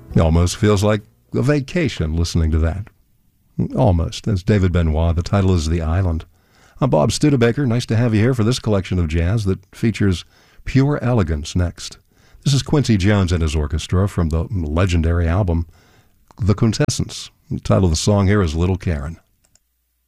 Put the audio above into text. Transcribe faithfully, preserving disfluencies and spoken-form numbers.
It almost feels like a vacation listening to that. Almost. That's David Benoit. The title is The Island. I'm Bob Studebaker. Nice to have you here for this collection of jazz that features Pure Elegance next. This is Quincy Jones and his orchestra from the legendary album The Quintessence. The title of the song here is Little Karen.